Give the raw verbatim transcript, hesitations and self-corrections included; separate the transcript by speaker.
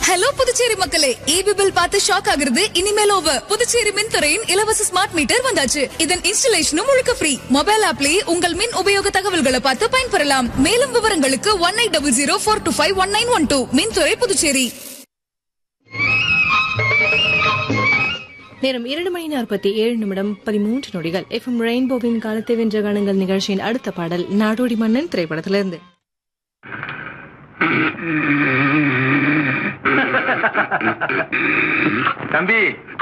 Speaker 1: Hello Puducherry மக்களே, EB bill பார்த்து shock ஆகுறது இனிமேல் ஓவர். புதுச்சேரி மின்துறையின் இலவச ஸ்மார்ட் மீட்டர் வந்தாச்சு. இதன் இன்ஸ்டலேஷனும் முழுக்க ஃப்ரீ. மொபைல் ஆப்லயே உங்கள் மின் உபயோக தகவல்களை பார்த்து பயன்பெறலாம். மேலும் விவரங்களுக்கு one eight double zero four two five one nine one two. மின்துறை புதுச்சேரி.
Speaker 2: நேரம் இரண்டு மணி நாற்பத்தி ஏழு நிமிடம் பதிமூன்று நொடிகள். எஃப் எம் ரெயின்போவின் காலத்தை வென்ற கானங்கள் நிகழ்ச்சியின் அடுத்த பாடல் நாடோடி மன்னன் திரைப்படத்திலிருந்து.
Speaker 3: தம்பி